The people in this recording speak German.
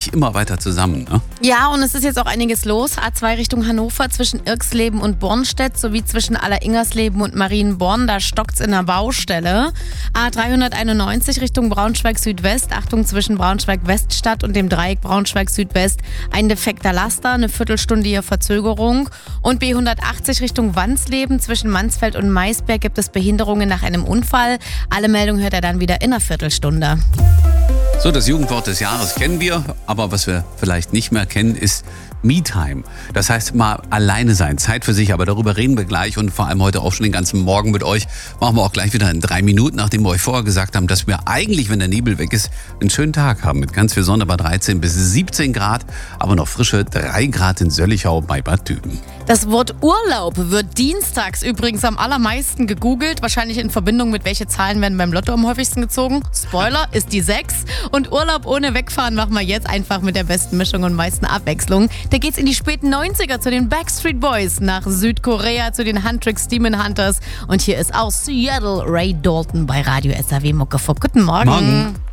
sich immer weiter zusammen, ne? Ja, und es ist jetzt auch einiges los. A2 Richtung Hannover zwischen Irxleben und Bornstedt sowie zwischen Alleringersleben und Marienborn. Da stockt's in der Baustelle. A391 Richtung Braunschweig-Südwest. Achtung, zwischen Braunschweig-Weststadt und dem Dreieck Braunschweig-Südwest. Ein defekter Laster, eine Viertelstunde hier Verzögerung. Und B180 Richtung Wansleben. Zwischen Mansfeld und Maisberg gibt es Behinderungen nach einem Unfall. Alle Meldungen hört er dann wieder in einer Viertelstunde. So, das Jugendwort des Jahres kennen wir, aber was wir vielleicht nicht mehr kennen, ist Me-Time. Das heißt, mal alleine sein, Zeit für sich, aber darüber reden wir gleich und vor allem heute auch schon den ganzen Morgen mit euch. Machen wir auch gleich wieder in 3 Minuten, nachdem wir euch vorher gesagt haben, dass wir eigentlich, wenn der Nebel weg ist, einen schönen Tag haben mit ganz viel Sonne bei 13 bis 17 Grad, aber noch frische 3 Grad in Söllichau bei Bad Düben. Das Wort Urlaub wird dienstags übrigens am allermeisten gegoogelt. Wahrscheinlich in Verbindung mit welche Zahlen werden beim Lotto am häufigsten gezogen. Spoiler, ist die 6. Und Urlaub ohne Wegfahren machen wir jetzt einfach mit der besten Mischung und meisten Abwechslung. Da geht's in die späten 90er zu den Backstreet Boys, nach Südkorea zu den Huntrix Demon Hunters. Und hier ist aus Seattle Ray Dalton bei Radio SAW Muckefuck. Guten Morgen. Morgen.